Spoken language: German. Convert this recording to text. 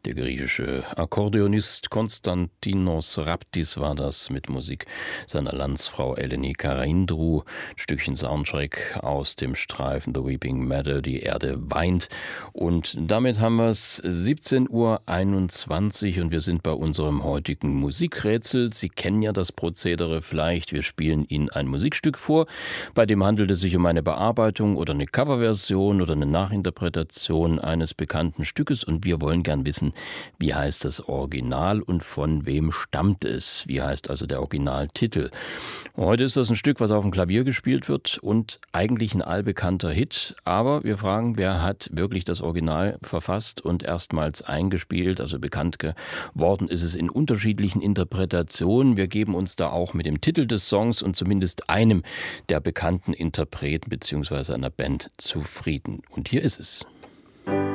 Der griechische Akkordeonist Konstantinos Raptis war das mit Musik seiner Landsfrau Eleni Karindrou. Ein Stückchen Soundtrack aus dem Streifen The Weeping Meadow, die Erde weint. Und damit haben wir es 17:21 Uhr und wir sind bei unserem heutigen Musikrätsel. Sie kennen ja das Prozedere vielleicht. Wir spielen Ihnen ein Musikstück vor. Bei dem handelt es sich um eine Bearbeitung oder eine Coverversion oder eine Nachinterpretation eines bekannten Stückes und wir wollen gern wissen, wie heißt das Original und von wem stammt es? Wie heißt also der Originaltitel? Heute ist das ein Stück, was auf dem Klavier gespielt wird und eigentlich ein allbekannter Hit. Aber wir fragen, wer hat wirklich das Original verfasst und erstmals eingespielt? Also bekannt geworden ist es in unterschiedlichen Interpretationen. Wir geben uns da auch mit dem Titel des Songs und zumindest einem der bekannten Interpreten bzw. einer Band zufrieden. Und hier ist es.